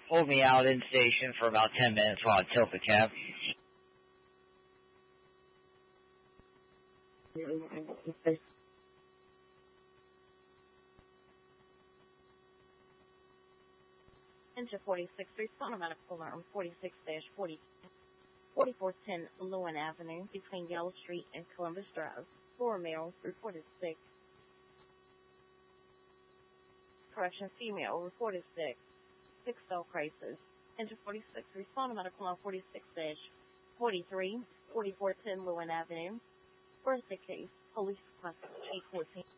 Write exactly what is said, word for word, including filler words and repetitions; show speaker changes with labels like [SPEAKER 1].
[SPEAKER 1] hold me out in station for about ten minutes while I tilt the cab.
[SPEAKER 2] Engine forty-six, respond to medical alarm forty-six dash forty, forty-four ten Lewin Avenue between Yellow Street and Columbus Drive. Four males reported sick. Correction, female reported sick. Six cell crisis. Engine forty-six, respond to medical alarm forty-six dash forty-three, forty-four ten Lewin Avenue. For a sick case, police request eight fourteen.